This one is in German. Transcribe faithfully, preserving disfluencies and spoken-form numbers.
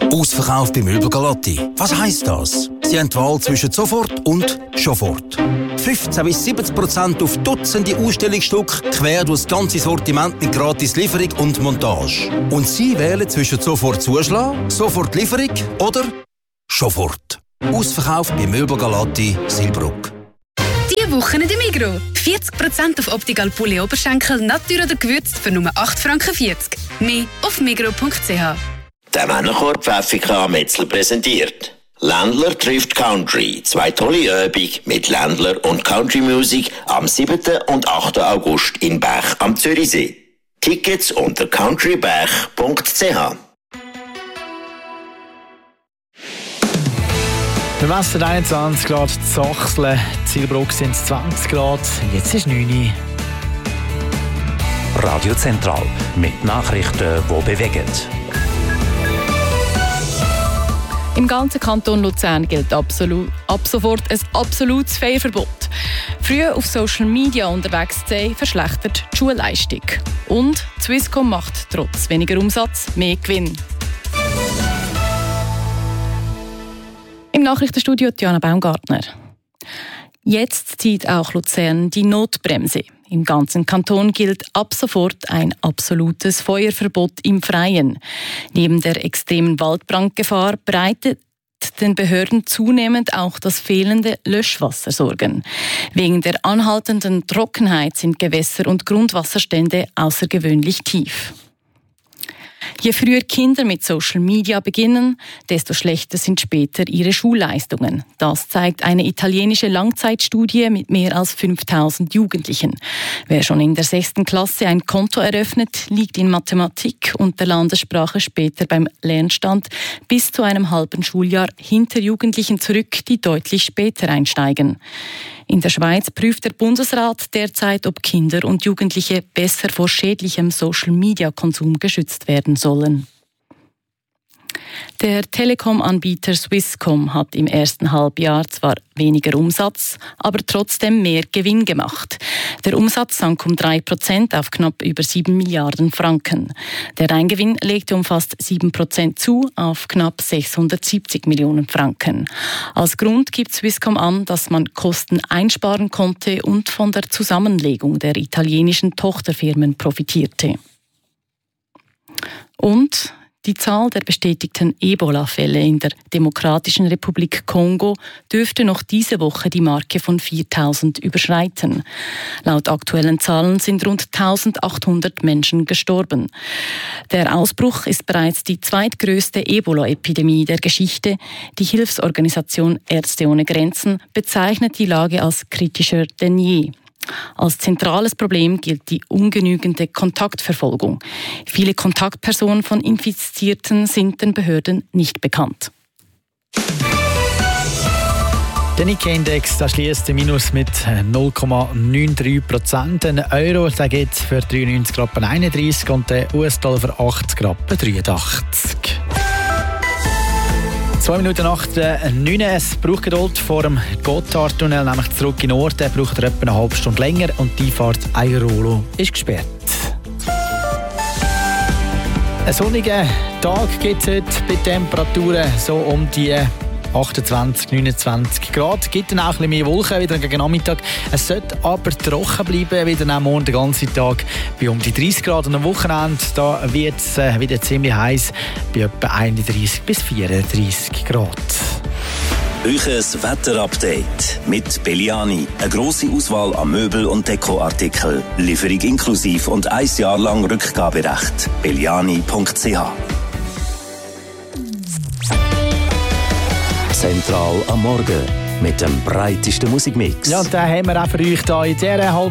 Ausverkauf bei Möbel Galotti. Was heisst das? Sie haben die Wahl zwischen sofort und Schofort. fünfzehn bis siebzig Prozent auf Dutzende Ausstellungsstücke, quer durch das ganze Sortiment mit gratis Lieferung und Montage. Und Sie wählen zwischen sofort Zuschlag, sofort Lieferung oder Schofort. Ausverkauf bei Möbel Galotti, Silbruck. Diese Woche in der Migros. vierzig Prozent auf Optical Poulet Oberschenkel, Natur oder gewürzt für nur acht Franken vierzig. Mehr auf migros punkt c h. Der Männerchor Pfäffika Metzler präsentiert Ländler trifft Country. Zwei tolle Übungen mit Ländler und Country Music am siebten und achten August in Bech am Zürichsee. Tickets unter countrybech punkt c h. Wir messen einundzwanzig Grad in Sachsen, Zielbruck sind es zwanzig Grad, jetzt ist neun Uhr. Radio Zentral mit Nachrichten, die bewegen. Im ganzen Kanton Luzern gilt absolut, ab sofort ein absolutes Feierverbot. Früher auf Social Media unterwegs zu sein, verschlechtert die Schulleistung. Und Swisscom macht trotz weniger Umsatz mehr Gewinn. Im Nachrichtenstudio Diana Baumgartner. Jetzt zieht auch Luzern die Notbremse. Im ganzen Kanton gilt ab sofort ein absolutes Feuerverbot im Freien. Neben der extremen Waldbrandgefahr bereitet den Behörden zunehmend auch das fehlende Löschwasser Sorgen. Wegen der anhaltenden Trockenheit sind Gewässer- und Grundwasserstände außergewöhnlich tief. Je früher Kinder mit Social Media beginnen, desto schlechter sind später ihre Schulleistungen. Das zeigt eine italienische Langzeitstudie mit mehr als fünftausend Jugendlichen. Wer schon in der sechsten Klasse ein Konto eröffnet, liegt in Mathematik und der Landessprache später beim Lernstand bis zu einem halben Schuljahr hinter Jugendlichen zurück, die deutlich später einsteigen. In der Schweiz prüft der Bundesrat derzeit, ob Kinder und Jugendliche besser vor schädlichem Social-Media-Konsum geschützt werden sollen. Der Telekom-Anbieter Swisscom hat im ersten Halbjahr zwar weniger Umsatz, aber trotzdem mehr Gewinn gemacht. Der Umsatz sank um drei Prozent auf knapp über sieben Milliarden Franken. Der Reingewinn legte um fast sieben Prozent zu, auf knapp sechshundertsiebzig Millionen Franken. Als Grund gibt Swisscom an, dass man Kosten einsparen konnte und von der Zusammenlegung der italienischen Tochterfirmen profitierte. Und die Zahl der bestätigten Ebola-Fälle in der Demokratischen Republik Kongo dürfte noch diese Woche die Marke von viertausend überschreiten. Laut aktuellen Zahlen sind rund eintausendachthundert Menschen gestorben. Der Ausbruch ist bereits die zweitgrößte Ebola-Epidemie der Geschichte. Die Hilfsorganisation Ärzte ohne Grenzen bezeichnet die Lage als kritischer denn je. Als zentrales Problem gilt die ungenügende Kontaktverfolgung. Viele Kontaktpersonen von Infizierten sind den Behörden nicht bekannt. Der Nikkei-Index schließt den Minus mit null Komma dreiundneunzig Prozent. Ein Euro der geht für dreiundneunzig Rappen einunddreißig und der U S-Dollar für achtzig Rappen dreiundachtzig. Zwei Minuten nach der neun. Es braucht Geduld vor dem Gotthardtunnel, nämlich zurück in den Norden. Braucht er etwa eine halbe Stunde länger und die Fahrt Airolo ist gesperrt. Einen sonnigen Tag gibt es heute bei Temperaturen so um die achtundzwanzig, neunundzwanzig Grad. Gibt dann auch ein bisschen mehr Wolken wieder gegen Nachmittag. Es sollte aber trocken bleiben, wieder am Morgen den ganzen Tag bei um die dreißig Grad. Und am Wochenende da wird es äh, wieder ziemlich heiß, bei etwa einunddreißig bis vierunddreißig Grad. Euches Wetterupdate mit Belliani. Eine grosse Auswahl an Möbel- und Dekoartikeln. Lieferung inklusiv und ein Jahr lang Rückgaberecht. belliani punkt c h. Zentral am Morgen mit dem breitesten Musikmix. Ja, und den haben wir auch für euch hier in dieser halben